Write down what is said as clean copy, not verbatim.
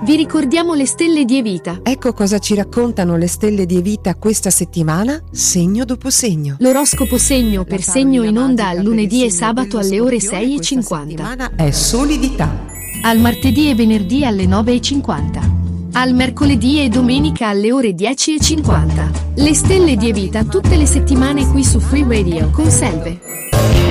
Vi ricordiamo le stelle di Evita. Ecco cosa ci raccontano le stelle di Evita questa settimana, segno dopo segno. L'oroscopo segno per segno in onda al lunedì e sabato alle ore 6:50. È solidità. Al martedì e venerdì alle 9:50. Al mercoledì e domenica alle ore 10:50. Le stelle di Evita tutte le settimane qui su Free Radio con Selve.